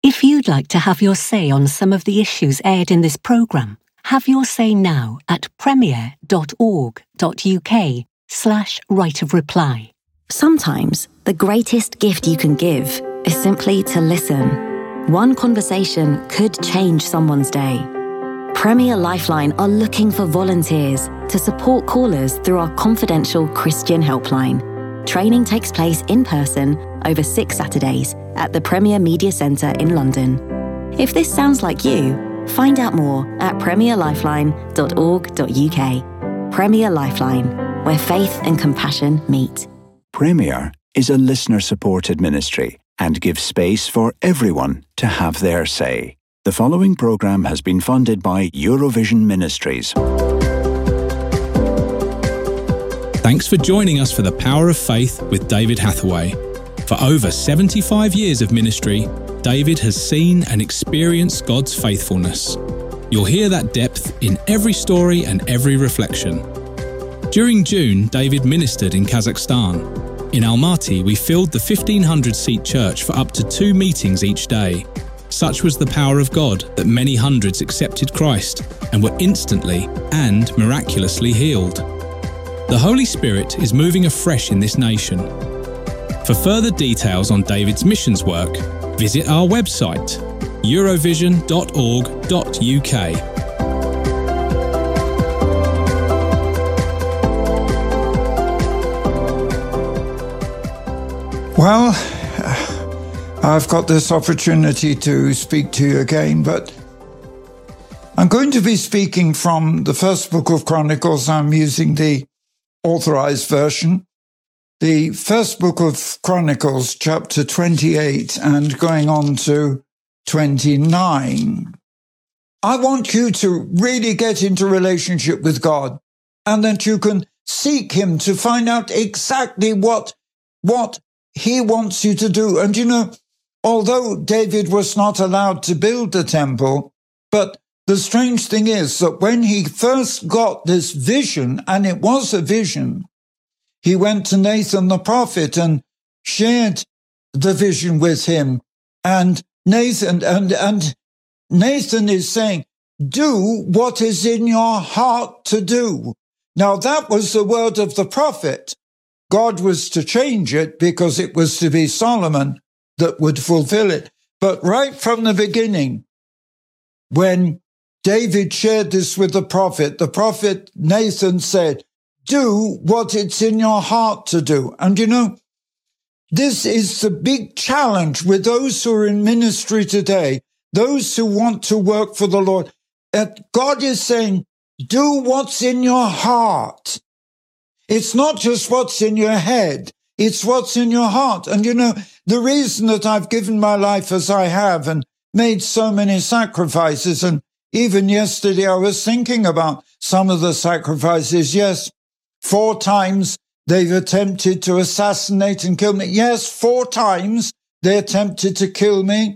If you'd like to have your say on some of the issues aired in this programme, have your say now at premier.org.uk/right of reply. Sometimes the greatest gift you can give is simply to listen. One conversation could change someone's day. Premier Lifeline are looking for volunteers to support callers through our confidential Christian helpline. Training takes place in person over 6 Saturdays at the Premier Media Centre in London. If this sounds like you, find out more at premierlifeline.org.uk. Premier Lifeline, where faith and compassion meet. Premier is a listener-supported ministry and gives space for everyone to have their say. The following programme has been funded by Eurovision Ministries. Thanks for joining us for The Power of Faith with David Hathaway. For over 75 years of ministry, David has seen and experienced God's faithfulness. You'll hear that depth in every story and every reflection. During June, David ministered in Kazakhstan. In Almaty, we filled the 1,500-seat church for up to 2 meetings each day. Such was the power of God that many hundreds accepted Christ and were instantly and miraculously healed. The Holy Spirit is moving afresh in this nation. For further details on David's missions work, visit our website, eurovision.org.uk. Well, I've got this opportunity to speak to you again, but I'm going to be speaking from the first book of Chronicles. I'm using the authorized version. The first book of Chronicles, chapter 28, and going on to 29. I want you to really get into relationship with God, and that you can seek Him to find out exactly what He wants you to do. And you know, although David was not allowed to build the temple, but the strange thing is that when he first got this vision, and it was a vision, he went to Nathan the prophet and shared the vision with him. And Nathan is saying, do what is in your heart to do. Now that was the word of the prophet. God was to change it because it was to be Solomon that would fulfill it. But right from the beginning, when David shared this with the prophet Nathan said, do what it's in your heart to do. And you know, this is the big challenge with those who are in ministry today, those who want to work for the Lord. God is saying, do what's in your heart. It's not just what's in your head. It's what's in your heart. And you know, the reason that I've given my life as I have and made so many sacrifices, and even yesterday I was thinking about some of the sacrifices. Yes, 4 times they've attempted to assassinate and kill me. Yes, 4 times they attempted to kill me.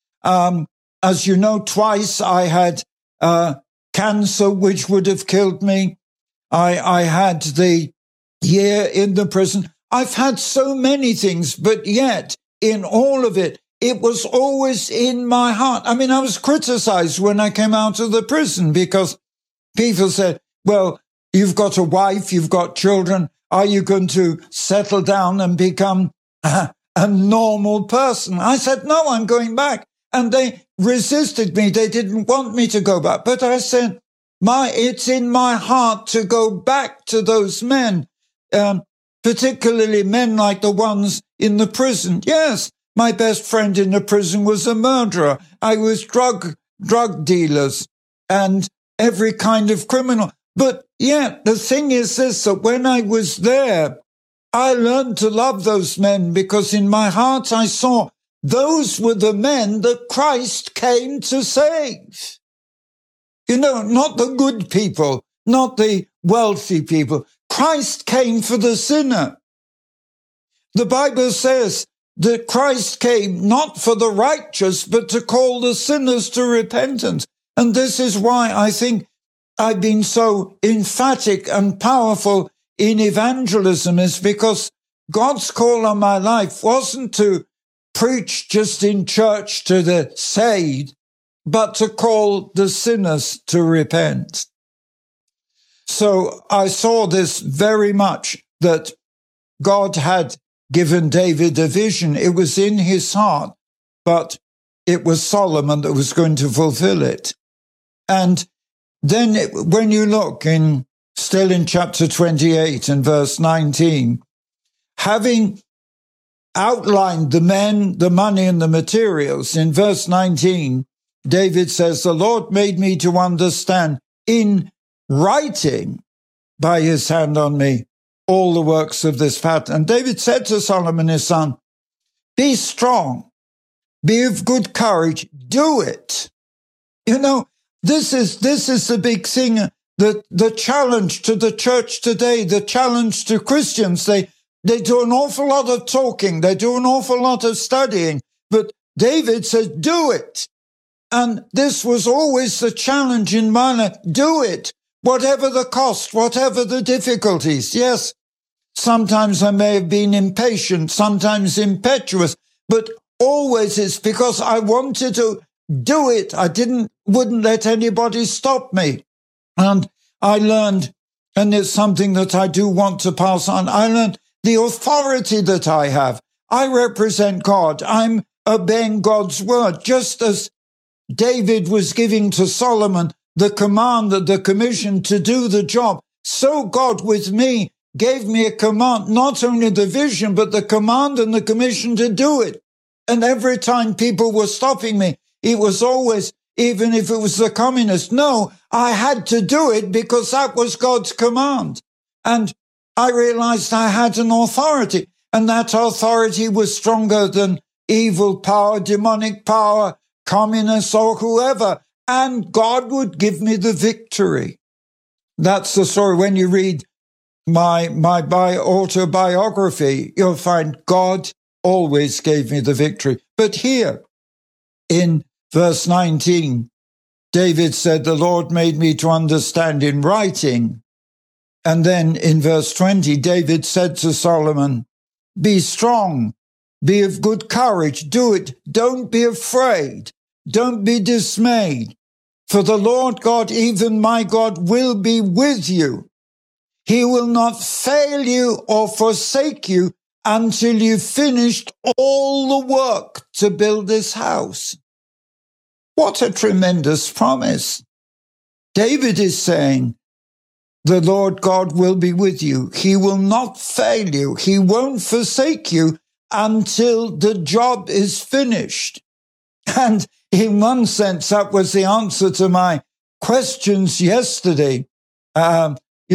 As you know, twice I had cancer, which would have killed me. I had the year in the prison. I've had so many things, but yet in all of it, it was always in my heart. I mean, I was criticized when I came out of the prison because people said, well, you've got a wife, you've got children. Are you going to settle down and become a normal person? I said, no, I'm going back. And they resisted me. They didn't want me to go back. But I said, it's in my heart to go back to those men, particularly men like the ones in the prison. Yes, my best friend in the prison was a murderer. I was drug dealers and every kind of criminal. But yet the thing is this, that when I was there, I learned to love those men because in my heart I saw those were the men that Christ came to save. You know, not the good people, not the wealthy people. Christ came for the sinner. The Bible says that Christ came not for the righteous, but to call the sinners to repentance. And this is why I think I've been so emphatic and powerful in evangelism, is because God's call on my life wasn't to preach just in church to the saved, but to call the sinners to repent. So I saw this very much, that God had given David a vision. It was in his heart, but it was Solomon that was going to fulfill it. And then when you look still in chapter 28 and verse 19, having outlined the men, the money, and the materials, in verse 19, David says, the Lord made me to understand in writing by his hand on me all the works of this pattern. And David said to Solomon his son, be strong, be of good courage, do it. You know, this is the big thing, the challenge to the church today, the challenge to Christians. They do an awful lot of talking, they do an awful lot of studying, but David says, do it. And this was always the challenge in my life. Do it, whatever the cost, whatever the difficulties. Yes, sometimes I may have been impatient, sometimes impetuous, but always it's because I wanted to do it. I wouldn't let anybody stop me. And I learned, and it's something that I do want to pass on, I learned the authority that I have. I represent God. I'm obeying God's word, just as David was giving to Solomon the command, the commission to do the job. So God with me gave me a command, not only the vision, but the command and the commission to do it. And every time people were stopping me, it was always, even if it was the communists, no, I had to do it because that was God's command. And I realized I had an authority, and that authority was stronger than evil power, demonic power, communists, or whoever. And God would give me the victory. That's the story. When you read my autobiography, you'll find God always gave me the victory. But here in verse 19, David said, the Lord made me to understand in writing. And then in verse 20, David said to Solomon, be strong, be of good courage, do it. Don't be afraid. Don't be dismayed. For the Lord God, even my God, will be with you. He will not fail you or forsake you until you've finished all the work to build this house. What a tremendous promise. David is saying, the Lord God will be with you. He will not fail you. He won't forsake you until the job is finished. And in one sense, that was the answer to my questions yesterday. I'm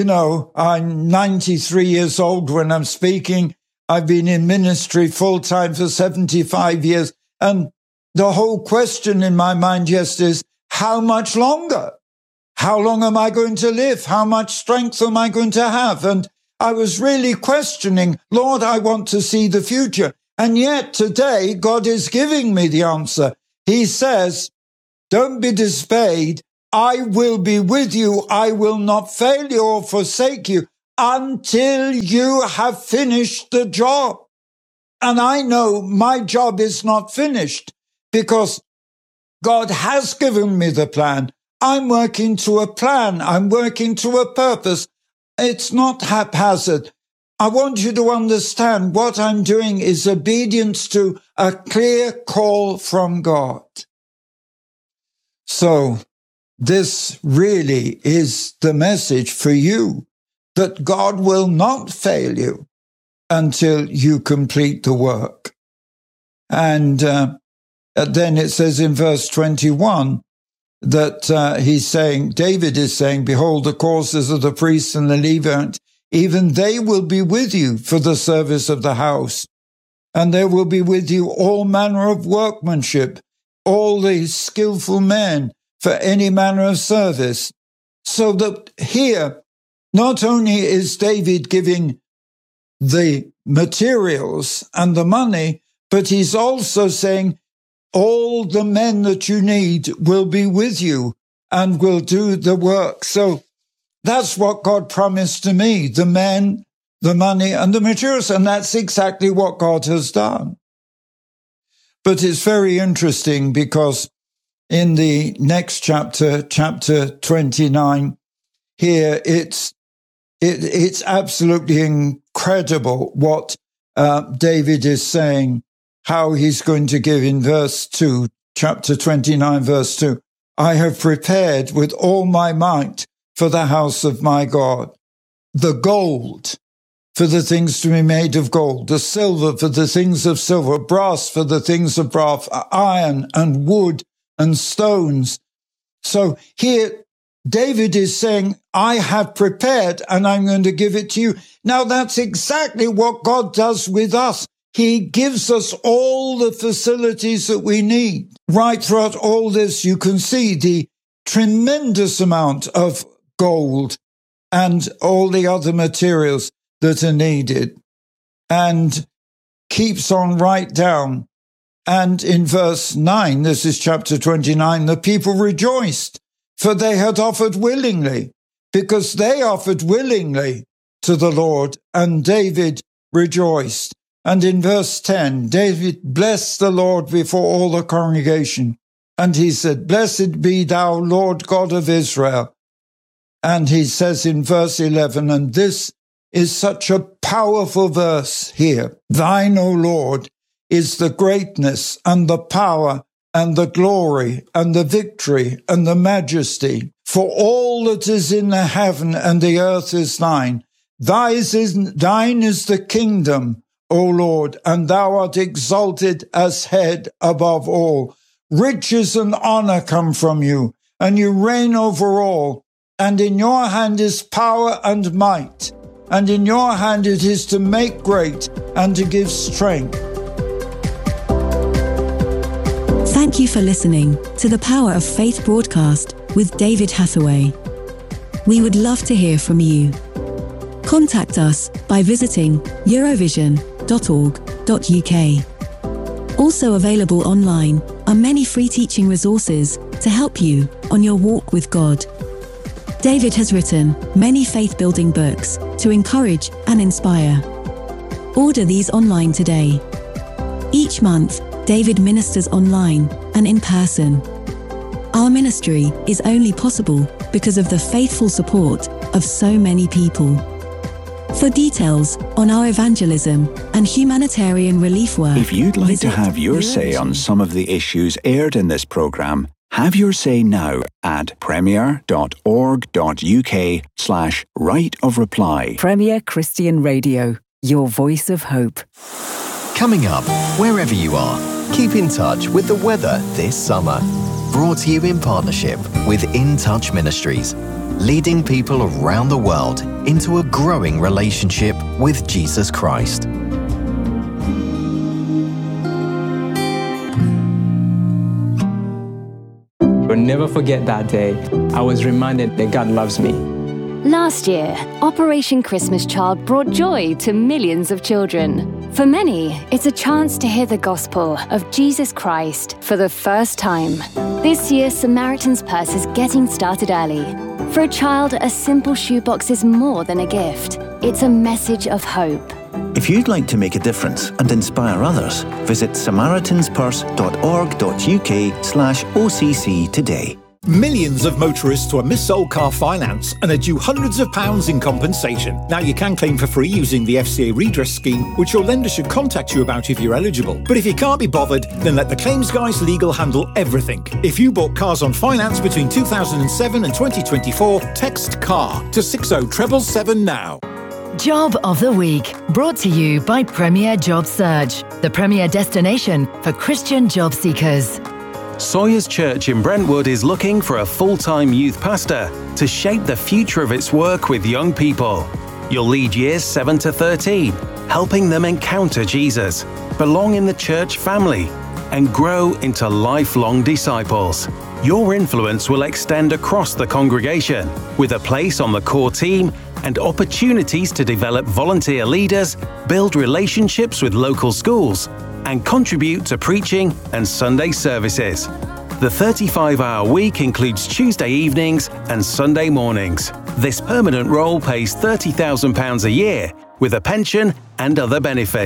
93 years old when I'm speaking. I've been in ministry full-time for 75 years. And the whole question in my mind yesterday is, how much longer? How long am I going to live? How much strength am I going to have? And I was really questioning, Lord, I want to see the future. And yet today, God is giving me the answer. He says, don't be dismayed. I will be with you. I will not fail you or forsake you until you have finished the job. And I know my job is not finished because God has given me the plan. I'm working to a plan. I'm working to a purpose. It's not haphazard. I want you to understand what I'm doing is obedience to a clear call from God. So this really is the message for you, that God will not fail you until you complete the work. And then it says in verse 21 that he's saying, David is saying, behold, the causes of the priests and the Levites, even they will be with you for the service of the house. And there will be with you all manner of workmanship, all the skillful men for any manner of service. So that here, not only is David giving the materials and the money, but he's also saying, all the men that you need will be with you and will do the work. So that's what God promised to me, the men, the money, and the materials. And that's exactly what God has done. But it's very interesting because in the next chapter, chapter 29, here it's absolutely incredible what David is saying, how he's going to give in verse 2, chapter 29, verse 2. I have prepared with all my might for the house of my God, the gold for the things to be made of gold, the silver for the things of silver, brass for the things of brass, iron and wood and stones. So here David is saying, I have prepared and I'm going to give it to you. Now that's exactly what God does with us. He gives us all the facilities that we need. Right throughout all this, you can see the tremendous amount of gold and all the other materials that are needed, and keeps on right down. And in verse 9, this is chapter 29, the people rejoiced, for they had offered willingly, because they offered willingly to the Lord, and David rejoiced. And in verse 10, David blessed the Lord before all the congregation, and he said, Blessed be thou, Lord God of Israel. And he says in verse 11, and this is such a powerful verse here. Thine, O Lord, is the greatness and the power and the glory and the victory and the majesty. For all that is in the heaven and the earth is thine. Thine is the kingdom, O Lord, and thou art exalted as head above all. Riches and honor come from you, and you reign over all. And in your hand is power and might. And in your hand it is to make great and to give strength. Thank you for listening to the Power of Faith broadcast with David Hathaway. We would love to hear from you. Contact us by visiting eurovision.org.uk. Also available online are many free teaching resources to help you on your walk with God. David has written many faith-building books to encourage and inspire. Order these online today. Each month, David ministers online and in person. Our ministry is only possible because of the faithful support of so many people. For details on our evangelism and humanitarian relief work, if you'd like to have your say on some of the issues aired in this programme, have your say now at premier.org.uk/right of reply. Premier Christian Radio, your voice of hope. Coming up, wherever you are, keep in touch with the weather this summer. Brought to you in partnership with In Touch Ministries, leading people around the world into a growing relationship with Jesus Christ. I'll never forget that day. I was reminded that God loves me. Last year, Operation Christmas Child brought joy to millions of children. For many, it's a chance to hear the gospel of Jesus Christ for the first time. This year, Samaritan's Purse is getting started early. For a child, a simple shoebox is more than a gift. It's a message of hope. If you'd like to make a difference and inspire others, visit samaritanspurse.org.uk/OCC today. Millions of motorists were mis-sold car finance and are due hundreds of pounds in compensation. Now you can claim for free using the FCA redress scheme, which your lender should contact you about if you're eligible. But if you can't be bothered, then let the Claims Guys Legal handle everything. If you bought cars on finance between 2007 and 2024, text CAR to 60777 now. Job of the Week, brought to you by Premier Job Search, the premier destination for Christian job seekers. Sawyers Church in Brentwood is looking for a full-time youth pastor to shape the future of its work with young people. You'll lead years 7 to 13, helping them encounter Jesus, belong in the church family, and grow into lifelong disciples. Your influence will extend across the congregation, with a place on the core team and opportunities to develop volunteer leaders, build relationships with local schools, and contribute to preaching and Sunday services. The 35-hour week includes Tuesday evenings and Sunday mornings. This permanent role pays £30,000 a year with a pension and other benefits.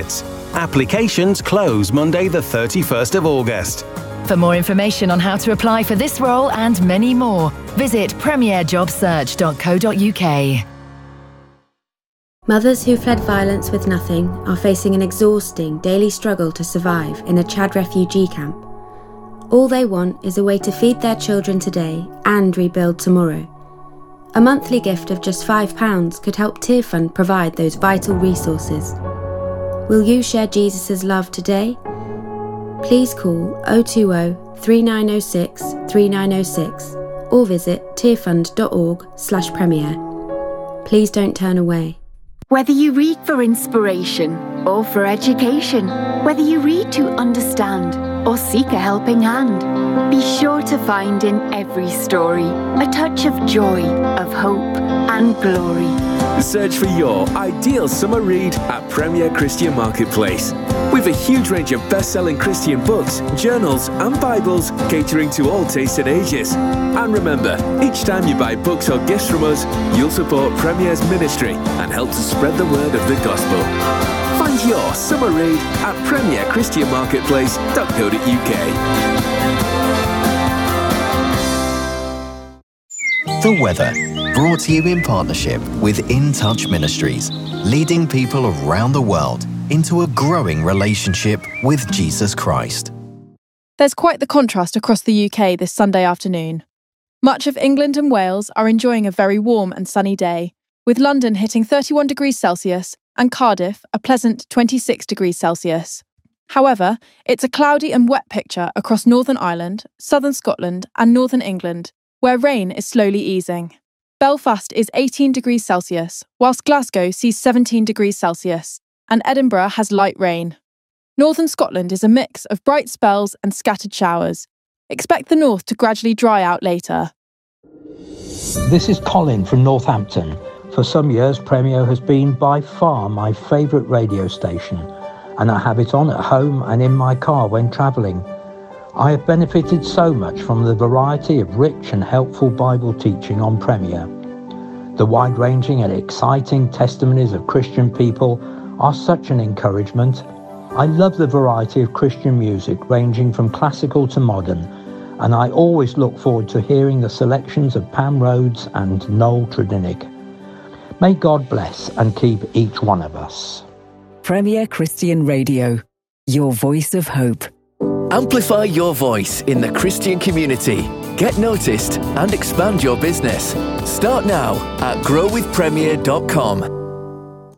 Applications close Monday the 31st of August. For more information on how to apply for this role and many more, visit premierjobsearch.co.uk. Mothers who fled violence with nothing are facing an exhausting daily struggle to survive in a Chad refugee camp. All they want is a way to feed their children today and rebuild tomorrow. A monthly gift of just £5 could help Tearfund provide those vital resources. Will you share Jesus' love today? Please call 020 3906 3906 or visit tearfund.org/premier. Please don't turn away. Whether you read for inspiration or for education, whether you read to understand or seek a helping hand, be sure to find in every story a touch of joy, of hope and glory. Search for your ideal summer read at Premier Christian Marketplace. With a huge range of best-selling Christian books, journals and Bibles catering to all tastes and ages. And remember, each time you buy books or gifts from us, you'll support Premier's ministry and help to spread the word of the gospel. Find your summer read at premierchristianmarketplace.co.uk. The weather, brought to you in partnership with In Touch Ministries, leading people around the world into a growing relationship with Jesus Christ. There's quite the contrast across the UK this Sunday afternoon. Much of England and Wales are enjoying a very warm and sunny day, with London hitting 31 degrees Celsius and Cardiff a pleasant 26 degrees Celsius. However, it's a cloudy and wet picture across Northern Ireland, southern Scotland and northern England, where rain is slowly easing. Belfast is 18 degrees Celsius, whilst Glasgow sees 17 degrees Celsius, and Edinburgh has light rain. Northern Scotland is a mix of bright spells and scattered showers. Expect the north to gradually dry out later. This is Colin from Northampton. For some years, Premier has been by far my favourite radio station, and I have it on at home and in my car when travelling. I have benefited so much from the variety of rich and helpful Bible teaching on Premier. The wide-ranging and exciting testimonies of Christian people are such an encouragement. I love the variety of Christian music ranging from classical to modern, and I always look forward to hearing the selections of Pam Rhodes and Noel Tredinnick. May God bless and keep each one of us. Premier Christian Radio, your voice of hope. Amplify your voice in the Christian community. Get noticed and expand your business. Start now at growwithpremier.com.